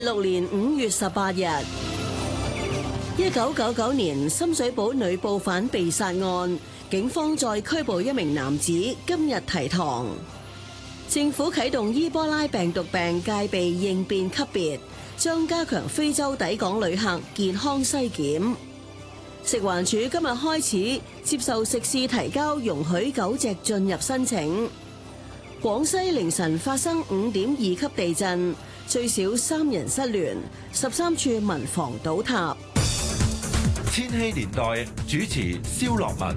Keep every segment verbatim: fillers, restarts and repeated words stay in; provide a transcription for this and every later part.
六年五月十八日，一九九九年深水埗女報販被殺案，警方再拘捕一名男子，今日提堂。政府啟動伊波拉病毒病戒備應變級別，將加強非洲抵港旅客健康篩檢。食環署今日開始接受食肆提交容許狗隻進入申請。廣西凌晨發生五點二級地震，最少三人失聯，十三處民房倒塌。 千禧年代主持蕭樂文。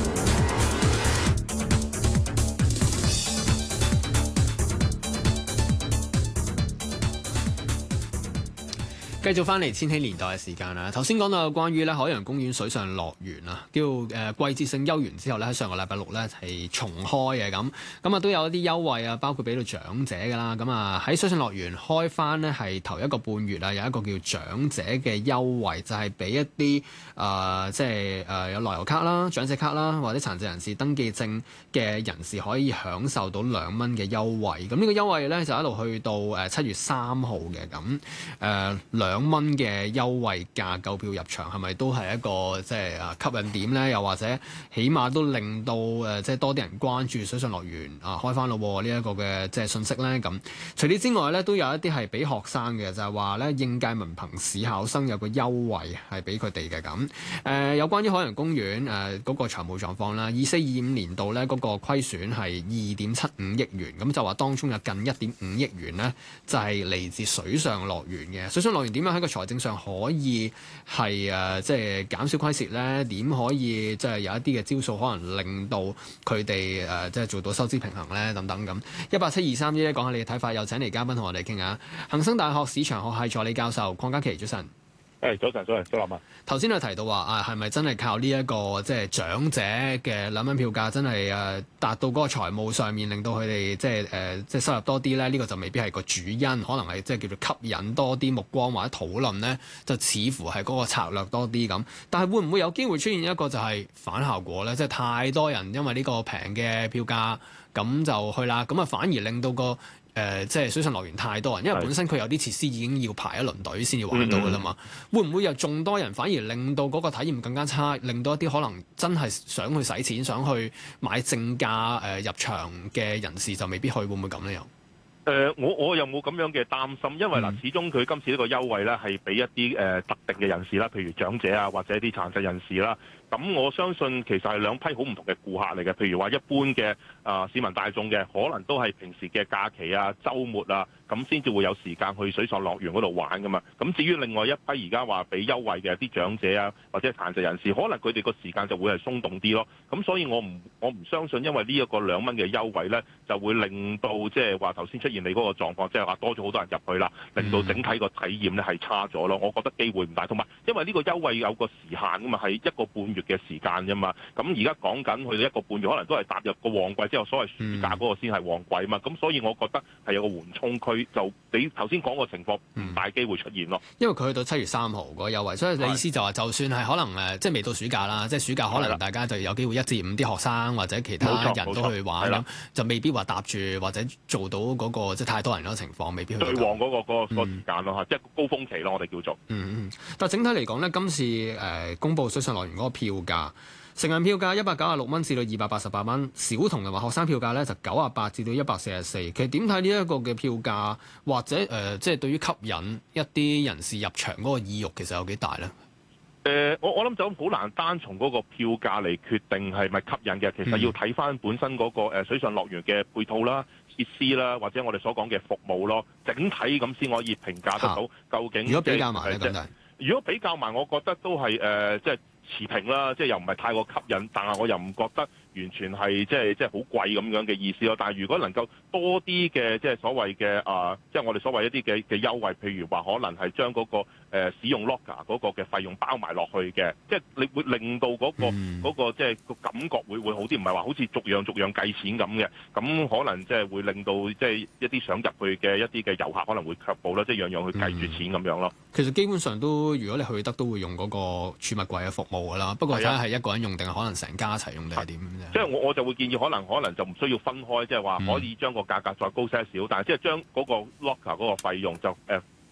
繼續翻嚟千禧年代嘅時間啦，頭先講到有關於咧海洋公園水上樂園啊，叫誒、呃、季節性休園之後咧，喺上個禮拜六咧係重開嘅咁，咁啊都有一啲優惠啊，包括俾到長者㗎啦，咁啊喺水上樂園開翻呢係頭一個半月啊，有一個叫長者嘅優惠，就係、是、俾一啲誒、呃、即係誒、呃、有樂悠卡啦、長者卡啦或者殘疾人士登記證嘅人士可以享受到兩蚊嘅優惠，咁呢個優惠咧就一路去到誒七月三號嘅咁誒兩。兩蚊嘅優惠價購票入場係咪都係一個即係啊吸引點咧？又或者起碼都令到誒即係多啲人關注水上樂園啊開翻咯呢一個嘅即係信息咧？咁除此之外咧，都有一啲係俾學生嘅，就係話咧應屆文憑試考生有個優惠係俾佢哋嘅咁。誒、呃、有關於海洋公園誒嗰、呃那個財務狀況啦，二四二五年度咧嗰、那個虧損係二點七五億元，咁就話當中有近一點五億元咧就係、是、嚟自水上樂園嘅。水上樂園點樣喺個財政上可以係誒即係減少虧蝕咧？點可以即係有一啲嘅招數可能令到佢哋誒即係做到收支平衡咧？等等咁。一八七二三一咧講下你嘅睇法，又請嚟嘉賓同我哋傾下。恒生大學市場學系助理教授鄺家麒，早晨。 誒，早晨，早晨，蘇立文。 頭先你提到話啊，係咪真係靠呢一個即係長者嘅兩蚊票價，真係誒達到嗰個財務上面，令到佢哋即係誒即係收入多啲咧？呢個就未必係個主因，可能係即係叫做吸引多啲目光或者討論咧，就似乎係嗰個策略多啲咁。但係會唔會有機會出現一個就係反效果咧？即係太多人因為呢個平嘅票價咁就去啦，咁啊反而令到個誒、呃，即係水上樂園太多人，因為本身佢有啲設施已經要排一輪隊先至玩到㗎啦嘛。嗯、會唔會有眾多人反而令到嗰個體驗更加差，令到一啲可能真係想去使錢、想去買正價誒、呃、入場嘅人士就未必去，會唔會咁咧？又？ 誒、呃，我我又冇咁樣嘅擔心，因為嗱，始終佢今次呢個優惠咧係俾一啲誒、呃、特定嘅人士啦，譬如長者啊，或者一啲殘疾人士啦。咁我相信其實係兩批好唔同嘅顧客嚟嘅，譬如話一般嘅啊、呃、市民大眾嘅，可能都係平時嘅假期啊、週末啊，咁先至會有時間去水上樂園嗰度玩噶嘛。咁至於另外一批而家話俾優惠嘅啲長者啊，或者殘疾人士，可能佢哋個時間就會係鬆動啲咯。咁所以我唔我唔相信，因為呢一個兩蚊嘅優惠咧，就會令到即係話頭先出現你嗰個狀況，即係話多咗好多人入去啦，令到整體個體驗咧係差咗咯。我覺得機會唔大，同埋因為呢個優惠有個時限噶嘛，係一個半月嘅時間啫嘛，咁而家講緊去到一個半月，可能都係踏入個旺季之後，所謂暑假嗰個先係旺季嘛，咁、嗯、所以我覺得係有個緩衝區，就你頭先講個情況唔大機會出現咯、嗯。因為佢去到七月三號嗰個優惠，所以你意思就話，就算係可能誒，即係未到暑假啦，即係暑假可能大家就有機會一至五啲學生或者其他人都去玩咁，就未必話搭住或者做到嗰、那個即係太多人嗰個情況，未必去最旺嗰、那個嗰、那個、那個時間咯嚇，即係高峰期咯，我哋叫做。 嗯嗯，但係整體嚟講咧，今次誒、呃、公佈水上樂園嗰個票價。成人票價一百九十六蚊至到二百八十八蚊，小童同埋學生票價咧就九十八至到一百四十四。其實點睇呢一個嘅票價，或者誒、呃，即係對於吸引一啲人士入場嗰個意欲，其實有幾大咧？誒、 呃，我我諗就好難單從嗰個票價嚟決定係咪吸引嘅，其實要睇翻本身嗰個水上樂園嘅配套啦、設施啦，或者我哋所講嘅服務咯，整體咁先可以評價得到究竟。如果比較埋咧，咁如果比較埋，我覺得都係誒、呃，即係。持平啦，即係又唔係太過吸引，但係我又唔覺得完全係即係即係好貴咁樣嘅意思咯。但係如果能夠多啲嘅即係所謂嘅啊，即係我哋所謂一啲嘅嘅優惠，譬如話可能係將嗰個誒使用 locker 嗰個嘅費用包埋落去嘅，即係你會令到嗰個嗰個即係個感覺會會好啲，唔係話好似逐樣逐樣計錢咁嘅。咁可能即係會令到即係一啲想入去嘅一啲嘅遊客可能會卻步啦，即係樣樣去計住錢咁樣咯。 其實基本上都，如果你去得都會用嗰個儲物櫃嘅服務㗎啦。不過睇下係一個人用定係可能成家一齊用定係點啫。 即係我我就會建議可能可能就唔需要分開，即係話可以將個價格再高些少，但係即係將嗰個 locker 嗰個費用就誒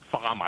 化埋